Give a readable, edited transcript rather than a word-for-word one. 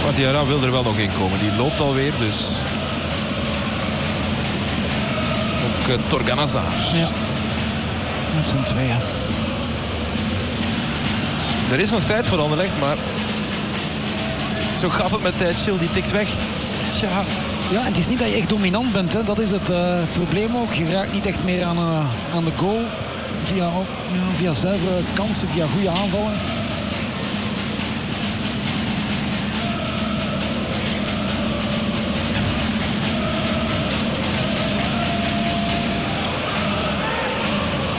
Maar Diarra wil er wel nog in komen. Die loopt alweer, dus... Ook Torgan Hazard. Ja. Dat zijn twee, hè. Er is nog tijd voor Anderlecht, maar... Zo gaf het met Tijtschil, die tikt weg. Tja. Ja, en het is niet dat je echt dominant bent, hè. Dat is het probleem ook. Je raakt niet echt meer aan de goal. Via zuivere kansen, via goede aanvallen.